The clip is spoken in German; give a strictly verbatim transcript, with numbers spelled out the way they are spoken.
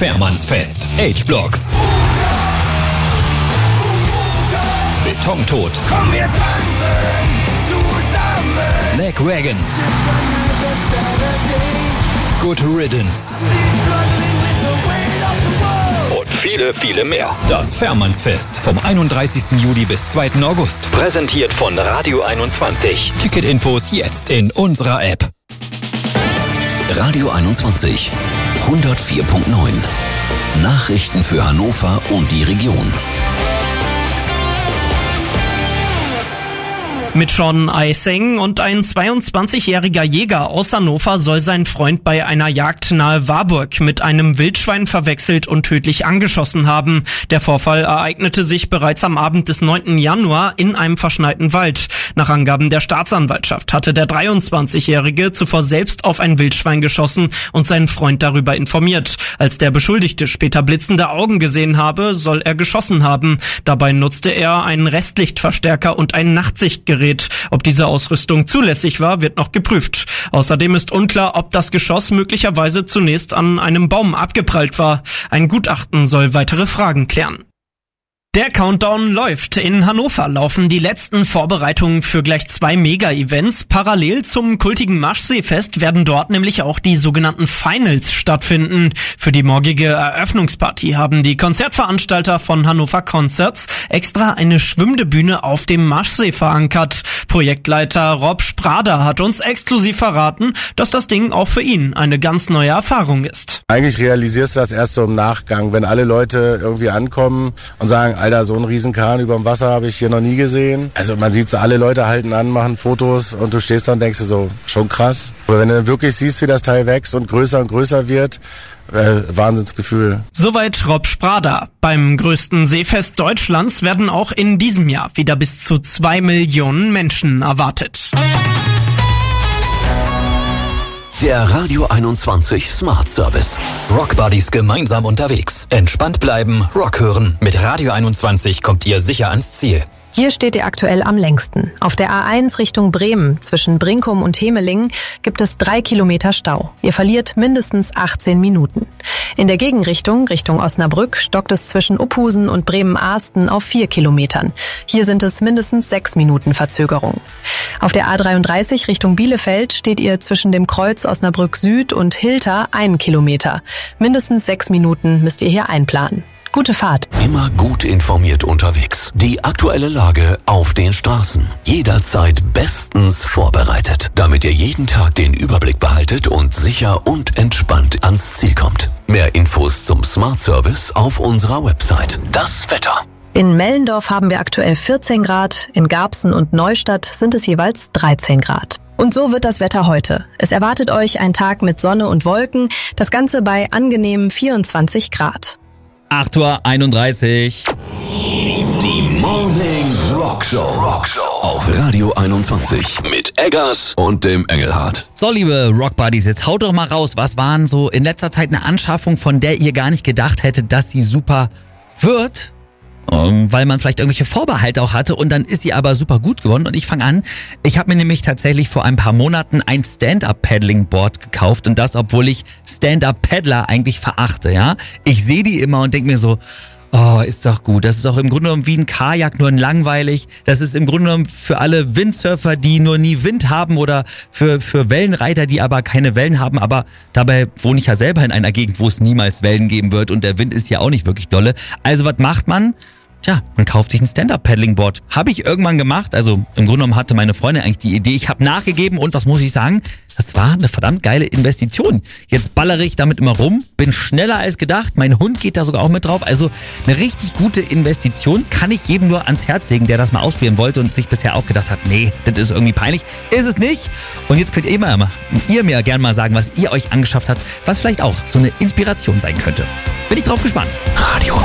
Fährmannsfest. H-Blocks. Betontod. Komm, wir tanzen zusammen. Lagwagon. Good Riddance. Und viele, viele mehr. Das Fährmannsfest vom einunddreißigsten Juli bis zweiten August. Präsentiert von Radio einundzwanzig. Ticketinfos jetzt in unserer App. Radio einundzwanzig, hundertvier Komma neun. Nachrichten für Hannover und die Region. Mit Sean Eising und ein zweiundzwanzigjähriger Jäger aus Hannover soll sein Freund bei einer Jagd nahe Warburg mit einem Wildschwein verwechselt und tödlich angeschossen haben. Der Vorfall ereignete sich bereits am Abend des neunten Januar in einem verschneiten Wald. Nach Angaben der Staatsanwaltschaft hatte der dreiundzwanzigjährige zuvor selbst auf ein Wildschwein geschossen und seinen Freund darüber informiert. Als der Beschuldigte später blitzende Augen gesehen habe, soll er geschossen haben. Dabei nutzte er einen Restlichtverstärker und ein Nachtsichtgerät. Ob diese Ausrüstung zulässig war, wird noch geprüft. Außerdem ist unklar, ob das Geschoss möglicherweise zunächst an einem Baum abgeprallt war. Ein Gutachten soll weitere Fragen klären. Der Countdown läuft. In Hannover laufen die letzten Vorbereitungen für gleich zwei Mega-Events. Parallel zum kultigen Maschseefest werden dort nämlich auch die sogenannten Finals stattfinden. Für die morgige Eröffnungsparty haben die Konzertveranstalter von Hannover Concerts extra eine schwimmende Bühne auf dem Maschsee verankert. Projektleiter Rob Sprader hat uns exklusiv verraten, dass das Ding auch für ihn eine ganz neue Erfahrung ist. Eigentlich realisierst du das erst so im Nachgang, wenn alle Leute irgendwie ankommen und sagen, Alter, so einen riesen Kahn überm Wasser habe ich hier noch nie gesehen. Also man sieht so, alle Leute halten an, machen Fotos und du stehst da und denkst dir so, schon krass. Aber wenn du wirklich siehst, wie das Teil wächst und größer und größer wird, äh, Wahnsinnsgefühl. Soweit Rob Sprader. Beim größten Seefest Deutschlands werden auch in diesem Jahr wieder bis zu zwei Millionen Menschen erwartet. Der Radio einundzwanzig Smart Service. Rock Buddies gemeinsam unterwegs. Entspannt bleiben, Rock hören. Mit Radio einundzwanzig kommt ihr sicher ans Ziel. Hier steht ihr aktuell am längsten. Auf der A eins Richtung Bremen zwischen Brinkum und Hemelingen gibt es drei Kilometer Stau. Ihr verliert mindestens achtzehn Minuten. In der Gegenrichtung, Richtung Osnabrück, stockt es zwischen Uphusen und Bremen-Ahsten auf vier Kilometern. Hier sind es mindestens sechs Minuten Verzögerung. Auf der A dreiunddreißig Richtung Bielefeld steht ihr zwischen dem Kreuz Osnabrück Süd und Hilter einen Kilometer. Mindestens sechs Minuten müsst ihr hier einplanen. Gute Fahrt. Immer gut informiert unterwegs. Die aktuelle Lage auf den Straßen. Jederzeit bestens vorbereitet, damit ihr jeden Tag den Überblick behaltet und sicher und entspannt ans Ziel kommt. Mehr Infos zum Smart Service auf unserer Website. Das Wetter. In Mellendorf haben wir aktuell vierzehn Grad, in Garbsen und Neustadt sind es jeweils dreizehn Grad. Und so wird das Wetter heute. Es erwartet euch ein Tag mit Sonne und Wolken, das Ganze bei angenehmen vierundzwanzig Grad. acht Uhr einunddreißig. Die Morning Rockshow. Rockshow auf Radio einundzwanzig mit Eggers und dem Engelhardt. So, liebe Rockbuddies, jetzt haut doch mal raus. Was waren so in letzter Zeit eine Anschaffung, von der ihr gar nicht gedacht hättet, dass sie super wird? Um, weil man vielleicht irgendwelche Vorbehalte auch hatte und dann ist sie aber super gut geworden. Und ich fange an, ich habe mir nämlich tatsächlich vor ein paar Monaten ein Stand-Up-Paddling-Board gekauft und das, obwohl ich Stand-Up-Paddler eigentlich verachte, ja. Ich sehe die immer und denke mir so, oh, ist doch gut. Das ist auch im Grunde genommen wie ein Kajak, nur ein langweilig. Das ist im Grunde genommen für alle Windsurfer, die nur nie Wind haben oder für für Wellenreiter, die aber keine Wellen haben. Aber dabei wohne ich ja selber in einer Gegend, wo es niemals Wellen geben wird und der Wind ist ja auch nicht wirklich dolle. Also was macht man? Tja, man kauft sich ein Stand-Up-Paddling-Board. Habe ich irgendwann gemacht. Also im Grunde genommen hatte meine Freundin eigentlich die Idee. Ich habe nachgegeben und was muss ich sagen? Das war eine verdammt geile Investition. Jetzt ballere ich damit immer rum, bin schneller als gedacht. Mein Hund geht da sogar auch mit drauf. Also eine richtig gute Investition. Kann ich jedem nur ans Herz legen, der das mal ausprobieren wollte und sich bisher auch gedacht hat, nee, das ist irgendwie peinlich. Ist es nicht. Und jetzt könnt ihr, mal, ihr mir gerne mal sagen, was ihr euch angeschafft habt, was vielleicht auch so eine Inspiration sein könnte. Bin ich drauf gespannt. Radio